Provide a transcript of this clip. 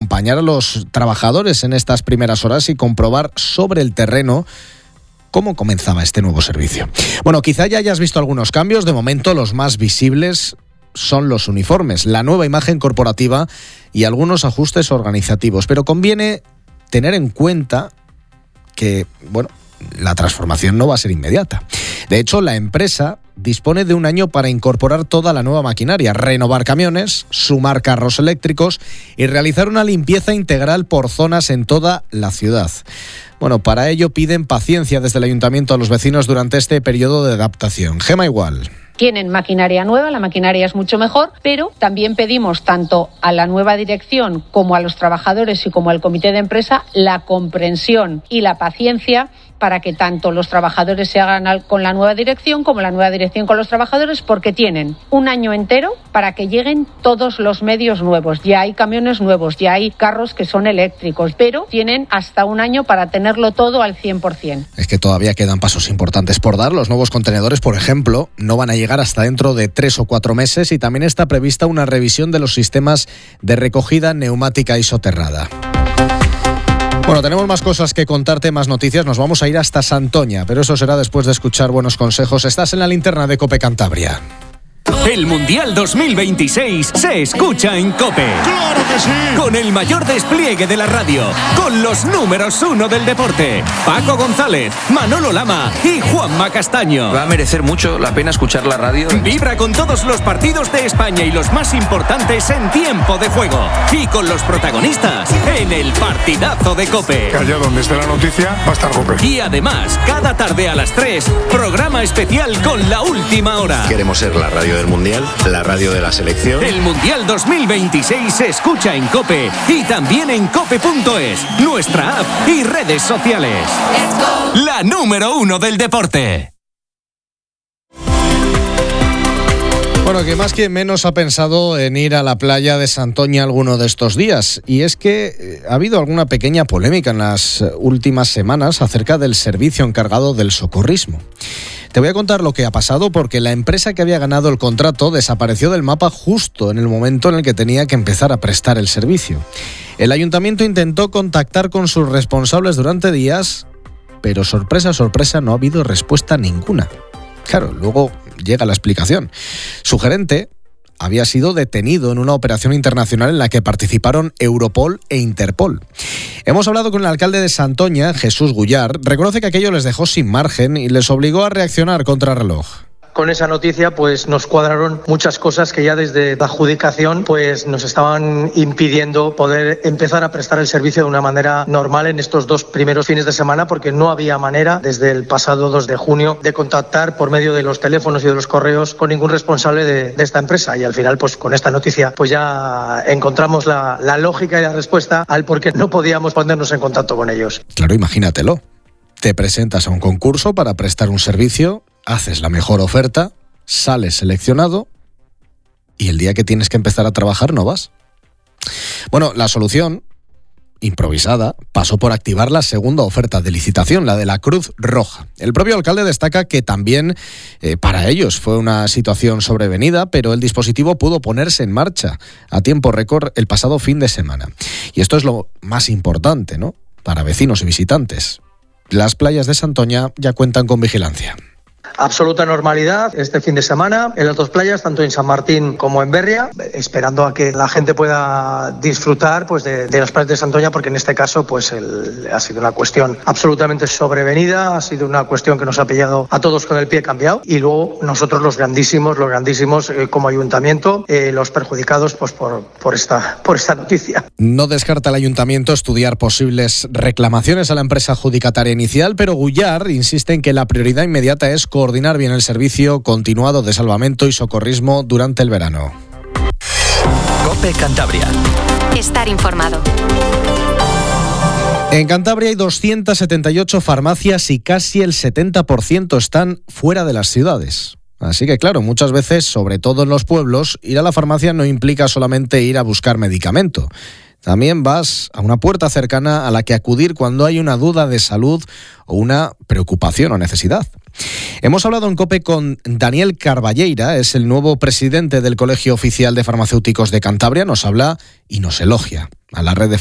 acompañar a los trabajadores en estas primeras horas y comprobar sobre el terreno cómo comenzaba este nuevo servicio. Bueno, quizá ya hayas visto algunos cambios. De momento, los más visibles son los uniformes, la nueva imagen corporativa y algunos ajustes organizativos. Pero conviene tener en cuenta que, la transformación no va a ser inmediata. De hecho, la empresa dispone de un año para incorporar toda la nueva maquinaria, renovar camiones, sumar carros eléctricos y realizar una limpieza integral por zonas en toda la ciudad. Para ello piden paciencia desde el ayuntamiento a los vecinos durante este periodo de adaptación. Gema Igual. Tienen maquinaria nueva, la maquinaria es mucho mejor, pero también pedimos tanto a la nueva dirección como a los trabajadores y como al comité de empresa la comprensión y la paciencia para que tanto los trabajadores se hagan con la nueva dirección como la nueva dirección con los trabajadores, porque tienen un año entero para que lleguen todos los medios nuevos. Ya hay camiones nuevos, ya hay carros que son eléctricos, pero tienen hasta un año para tenerlo todo al 100%. Es que todavía quedan pasos importantes por dar. Los nuevos contenedores, por ejemplo, no van a llegar hasta dentro de 3 o 4 meses y también está prevista una revisión de los sistemas de recogida neumática y soterrada. Tenemos más cosas que contarte, más noticias. Nos vamos a ir hasta Santoña, pero eso será después de escuchar buenos consejos. Estás en la linterna de COPE Cantabria. El Mundial 2026 se escucha en COPE. ¡Claro que sí! Con el mayor despliegue de la radio, con los números 1 del deporte, Paco González, Manolo Lama y Juanma Castaño. Va a merecer mucho la pena escuchar la radio. Vibra con todos los partidos de España y los más importantes en tiempo de juego. Y con los protagonistas en el partidazo de COPE. Allá donde esté la noticia va a estar COPE. Y además, cada tarde a las 3, programa especial con La Última Hora. Queremos ser la radio del Mundial, la radio de la selección. El Mundial 2026 se escucha en COPE y también en cope.es, nuestra app y redes sociales. La número 1 del deporte. Que más que menos ha pensado en ir a la playa de Santoña alguno de estos días. Y es que ha habido alguna pequeña polémica en las últimas semanas acerca del servicio encargado del socorrismo. Te voy a contar lo que ha pasado porque la empresa que había ganado el contrato desapareció del mapa justo en el momento en el que tenía que empezar a prestar el servicio. El ayuntamiento intentó contactar con sus responsables durante días, pero sorpresa, sorpresa, no ha habido respuesta ninguna. Claro, luego llega la explicación. Su gerente había sido detenido en una operación internacional en la que participaron Europol e Interpol. Hemos hablado con el alcalde de Santoña, Jesús Guyar. Reconoce que aquello les dejó sin margen y les obligó a reaccionar contra reloj. Con esa noticia nos cuadraron muchas cosas que ya desde la adjudicación nos estaban impidiendo poder empezar a prestar el servicio de una manera normal en estos 2 primeros fines de semana, porque no había manera desde el pasado 2 de junio de contactar por medio de los teléfonos y de los correos con ningún responsable de esta empresa. Y al final con esta noticia ya encontramos la lógica y la respuesta al por qué no podíamos ponernos en contacto con ellos. Claro, imagínatelo. Te presentas a un concurso para prestar un servicio, haces la mejor oferta, sales seleccionado y el día que tienes que empezar a trabajar no vas. La solución, improvisada, pasó por activar la segunda oferta de licitación, la de la Cruz Roja. El propio alcalde destaca que también para ellos fue una situación sobrevenida, pero el dispositivo pudo ponerse en marcha a tiempo récord el pasado fin de semana. Y esto es lo más importante, ¿no?, para vecinos y visitantes. Las playas de Santoña ya cuentan con vigilancia. Absoluta normalidad este fin de semana en las 2 playas, tanto en San Martín como en Berria, esperando a que la gente pueda disfrutar de las playas de Santoña, porque en este caso ha sido una cuestión absolutamente sobrevenida, ha sido una cuestión que nos ha pillado a todos con el pie cambiado, y luego nosotros los grandísimos como ayuntamiento, los perjudicados por esta noticia. No descarta el ayuntamiento estudiar posibles reclamaciones a la empresa adjudicataria inicial, pero Guyar insiste en que la prioridad inmediata es coordinar bien el servicio continuado de salvamento y socorrismo durante el verano. COPE Cantabria. Estar informado. En Cantabria hay 278 farmacias y casi el 70% están fuera de las ciudades. Así que claro, muchas veces, sobre todo en los pueblos, ir a la farmacia no implica solamente ir a buscar medicamento. También vas a una puerta cercana a la que acudir cuando hay una duda de salud o una preocupación o necesidad. Hemos hablado en COPE con Daniel Carballeira, es el nuevo presidente del Colegio Oficial de Farmacéuticos de Cantabria. Nos habla y nos elogia a la red de